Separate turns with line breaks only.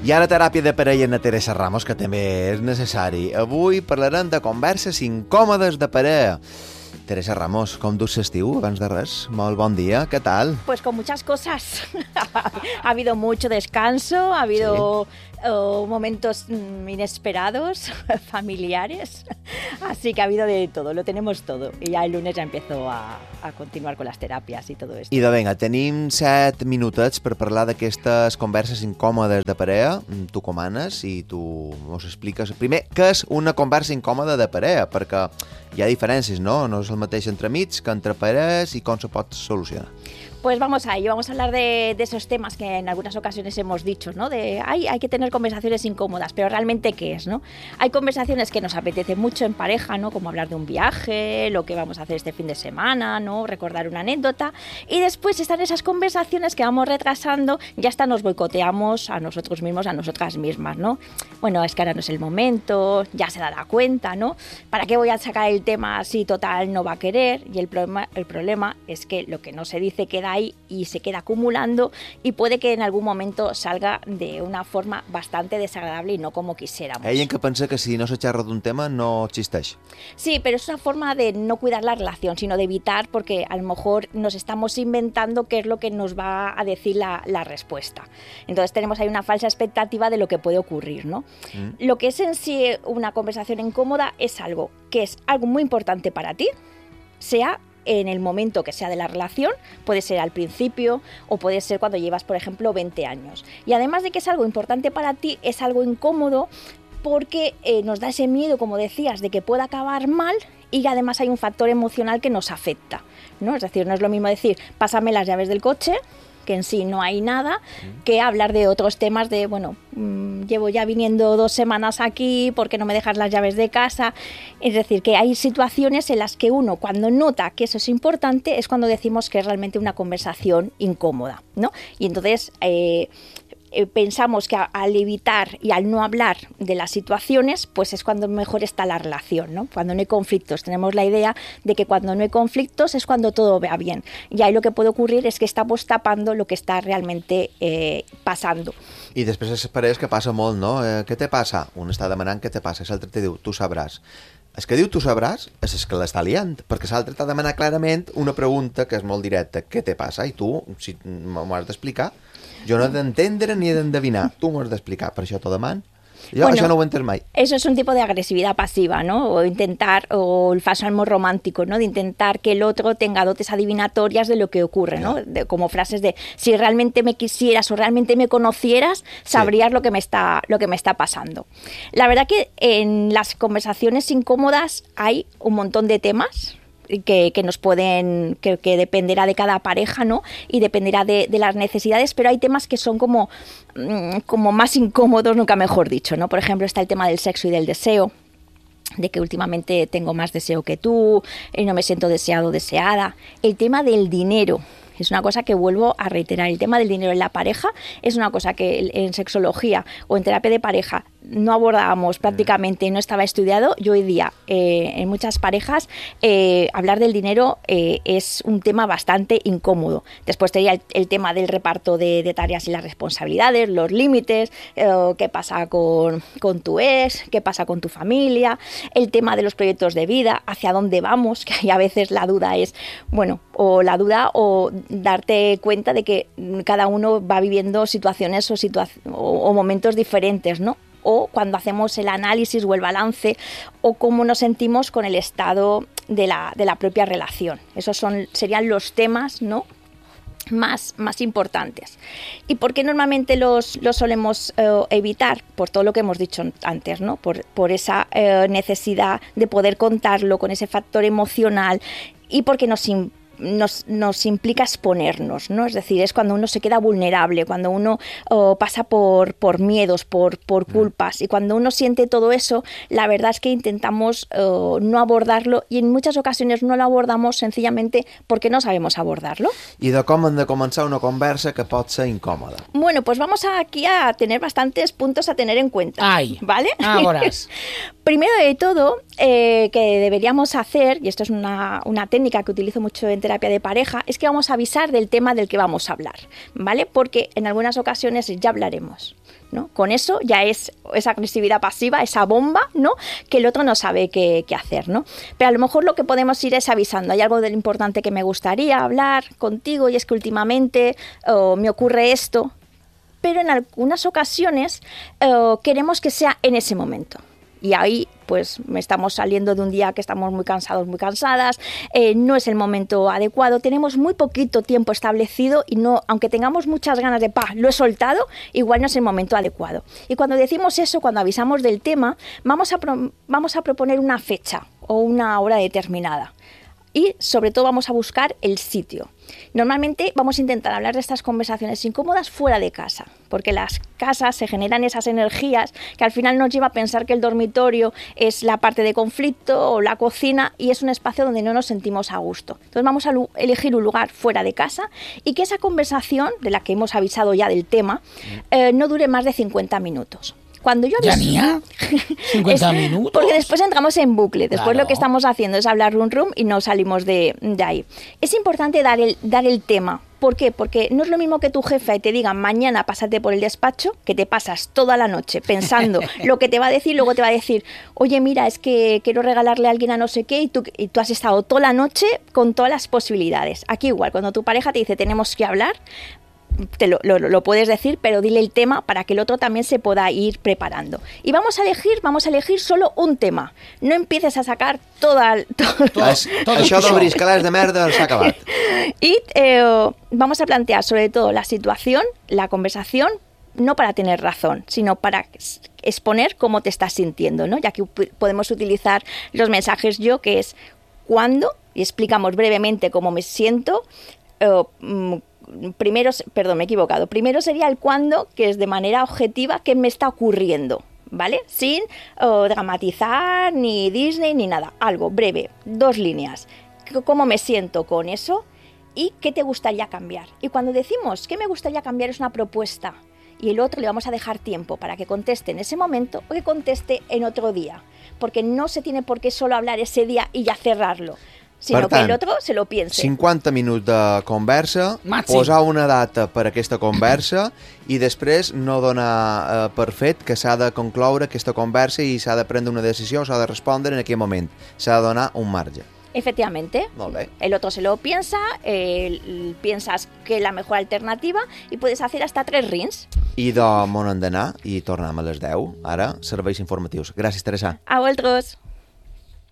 I ara teràpia de parella en Teresa Ramos, que també és necessari. Avui parlarem de converses incòmodes de parella. Teresa Ramos, com dus l'estiu, abans de res? Molt bon dia, ¿qué tal?
Pues con muchas cosas. Ha habido mucho descanso, ha habido momentos inesperados, familiares, así que ha habido de todo, lo tenemos todo. I ja el lunes ja empiezo a continuar con las terapias y todo esto.
I de vinga, tenim 7 minutets per parlar d'aquestes converses incòmodes de parella. Tu comanes i tu mos expliques primer què és una conversa incòmoda de parella, perquè hi ha diferències, no? No és el mateix entre amics que entre parelles i com se pot solucionar.
Pues vamos a ello, vamos a hablar de esos temas que en algunas ocasiones hemos dicho, ¿no? Hay que tener conversaciones incómodas, pero realmente ¿qué es, no? Hay conversaciones que nos apetece mucho en pareja, ¿no? Como hablar de un viaje, lo que vamos a hacer este fin de semana, ¿no? Recordar una anécdota. Y después están esas conversaciones que vamos retrasando, ya hasta nos boicoteamos a nosotros mismos, a nosotras mismas, ¿no? Bueno, es que ahora no es el momento, ya se dará cuenta, ¿no? ¿Para qué voy a sacar el tema si total no va a querer? Y el problema es que lo que no se dice queda ahí y se queda acumulando y puede que en algún momento salga de una forma bastante desagradable y no como quisiéramos.
Hay en que pensa que si no se xerra d'un tema no existeix.
Sí, pero es una forma de no cuidar la relación, sino de evitar, porque a lo mejor nos estamos inventando qué es lo que nos va a decir la respuesta. Entonces tenemos ahí una falsa expectativa de lo que puede ocurrir, ¿no? Lo que es en sí una conversación incómoda es algo que es algo muy importante para ti, sea en el momento que sea de la relación, puede ser al principio o puede ser cuando llevas, por ejemplo, 20 años. Y además de que es algo importante para ti, es algo incómodo porque nos da ese miedo, como decías, de que pueda acabar mal y además hay un factor emocional que nos afecta, ¿no? Es decir, no es lo mismo decir, pásame las llaves del coche, que en sí no hay nada, que hablar de otros temas de, bueno, llevo ya viniendo 2 semanas aquí, ¿por qué no me dejas las llaves de casa? Es decir, que hay situaciones en las que uno, cuando nota que eso es importante, es cuando decimos que es realmente una conversación incómoda, ¿no? Y entonces pensamos que al evitar y al no hablar de las situaciones, pues es cuando mejor está la relación, ¿no? Cuando no hay conflictos. Tenemos la idea de que cuando no hay conflictos es cuando todo va bien. Y ahí lo que puede ocurrir es que estamos tapando lo que está realmente pasando.
I després es pareix que passa molt, no? Què te passa? Un està demanant què te passa, l'altre te diu, tu sabràs. El que diu tu sabràs és el que l'està liant, perquè l'altre t'ha demanat clarament una pregunta que és molt directa, què te passa? I tu, si m'ho has d'explicar, jo no he d'entendre ni he d'endevinar, tu m'ho has d'explicar, per això t'ho deman. Jo això no ho he entès mai.
Eso es un tipo de agresividad pasiva, ¿no? O intentar, o el falso amor romántico, ¿no? De intentar que el otro tenga dotes adivinatorias de lo que ocurre, ¿no? Como frases de, si realmente me quisieras o realmente me conocieras, sabrías lo que me está pasando. La verdad que en las conversaciones incómodas hay un montón de temas que nos pueden, que dependerá de cada pareja, ¿no? Y dependerá de las necesidades, pero hay temas que son como más incómodos, nunca mejor dicho, ¿no? Por ejemplo, está el tema del sexo y del deseo, de que últimamente tengo más deseo que tú, y no me siento deseado o deseada. El tema del dinero. Es una cosa que vuelvo a reiterar. El tema del dinero en la pareja es una cosa que en sexología o en terapia de pareja no abordábamos prácticamente, no estaba estudiado. Y hoy día en muchas parejas hablar del dinero es un tema bastante incómodo. Después tenía el tema del reparto de tareas y las responsabilidades, los límites, qué pasa con tu ex, qué pasa con tu familia, el tema de los proyectos de vida, hacia dónde vamos, que a veces la duda es, bueno, o darte cuenta de que cada uno va viviendo situaciones o momentos diferentes, ¿no? O cuando hacemos el análisis o el balance o cómo nos sentimos con el estado de la propia relación. Esos serían los temas, ¿no?, más importantes. ¿Y por qué normalmente los solemos evitar? Por todo lo que hemos dicho antes, ¿no? Por esa necesidad de poder contarlo con ese factor emocional y porque nos implica exponernos, ¿no? Es decir, es cuando uno se queda vulnerable, cuando uno pasa por miedos, por culpas, y cuando uno siente todo eso, la verdad es que intentamos no abordarlo y en muchas ocasiones no lo abordamos sencillamente porque no sabemos abordarlo.
I de com hem de començar una conversa que pot ser incòmoda?
Bueno, pues vamos aquí a tener bastantes puntos a tener en cuenta.
Ai,
¿vale?
veuràs.
Primero de todo, que deberíamos hacer, y esto es una técnica que utilizo mucho en terapia de pareja, es que vamos a avisar del tema del que vamos a hablar, ¿vale? Porque en algunas ocasiones ya hablaremos, ¿no? Con eso ya es esa agresividad pasiva, esa bomba, ¿no? Que el otro no sabe qué hacer, ¿no? Pero a lo mejor lo que podemos ir es avisando. Hay algo de lo importante que me gustaría hablar contigo y es que últimamente me ocurre esto, pero en algunas ocasiones queremos que sea en ese momento. Y ahí, pues, estamos saliendo de un día que estamos muy cansados, muy cansadas, no es el momento adecuado, tenemos muy poquito tiempo establecido y no, aunque tengamos muchas ganas de, lo he soltado, igual no es el momento adecuado. Y cuando decimos eso, cuando avisamos del tema, vamos a proponer una fecha o una hora determinada. Y sobre todo vamos a buscar el sitio. Normalmente vamos a intentar hablar de estas conversaciones incómodas fuera de casa, porque en las casas se generan esas energías que al final nos lleva a pensar que el dormitorio es la parte de conflicto o la cocina y es un espacio donde no nos sentimos a gusto. Entonces vamos a elegir un lugar fuera de casa y que esa conversación, de la que hemos avisado ya del tema, no dure más de 50 minutos. Cuando yo
¿Ya mía? ¿50 minutos?
Porque después entramos en bucle. Después
Claro.
lo que estamos haciendo es hablar rum y no salimos de ahí. Es importante dar el tema. ¿Por qué? Porque no es lo mismo que tu jefa y te diga mañana pásate por el despacho, que te pasas toda la noche pensando lo que te va a decir, luego te va a decir, oye, mira, es que quiero regalarle a alguien a no sé qué y tú has estado toda la noche con todas las posibilidades. Aquí igual, cuando tu pareja te dice tenemos que hablar, te lo puedes decir, pero dile el tema para que el otro también se pueda ir preparando. Y vamos a elegir solo un tema. No empieces a sacar todo
Això del briscalàs de merda s'ha acabat.
Y vamos a plantear sobre todo la situación, la conversación, no para tener razón, sino para exponer cómo te estás sintiendo, ¿no? Ya que podemos utilizar los mensajes yo, que es cuándo, y explicamos brevemente cómo me siento. Primero, perdón, me he equivocado. Primero sería el cuándo, que es de manera objetiva, qué me está ocurriendo, ¿vale? Sin dramatizar, ni Disney, ni nada. Algo breve, 2 líneas. ¿Cómo me siento con eso? ¿Y qué te gustaría cambiar? Y cuando decimos qué me gustaría cambiar es una propuesta. Y el otro le vamos a dejar tiempo para que conteste en ese momento o que conteste en otro día. Porque no se tiene por qué solo hablar ese día y ya cerrarlo, sinó
Per tant,
que el otro se lo piense.
50 minuts de conversa,
Màxim.
posar una data per a aquesta conversa i després no donar per fet que s'ha de concloure aquesta conversa i s'ha de prendre una decisió o s'ha de respondre en aquell moment. S'ha de donar un marge.
Efectivamente,
Molt bé.
el otro se lo piensa, piensas que es la mejor alternativa y puedes hacer hasta 3 rings.
I de m'on hem d'anar i tornem a les 10. Ara, serveis informatius. Gràcies, Teresa.
A vosotros.